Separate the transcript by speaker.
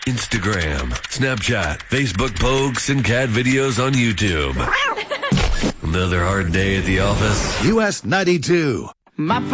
Speaker 1: Instagram, Snapchat, Facebook pokes, and cat videos on YouTube. Another hard day at the office.
Speaker 2: US 92.
Speaker 3: My